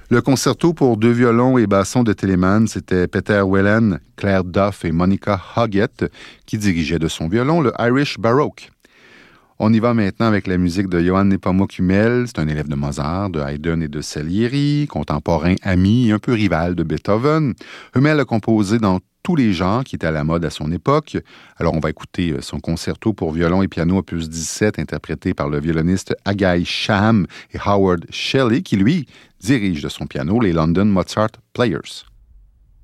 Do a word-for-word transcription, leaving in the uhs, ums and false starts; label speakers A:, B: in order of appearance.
A: Le concerto pour deux violons et bassons de Telemann, c'était Peter Whelan, Claire Duff et Monica Hoggett qui dirigeaient de son violon le Irish Baroque. On y va maintenant avec la musique de Johann Nepomuk Hummel. C'est un élève de Mozart, de Haydn et de Salieri, contemporain, ami et un peu rival de Beethoven. Hummel a composé dans tous les genres qui étaient à la mode à son époque. Alors, on va écouter son concerto pour violon et piano opus dix-sept, interprété par le violoniste Haggai Shaham et Howard Shelley, qui, lui, dirige de son piano les London Mozart Players.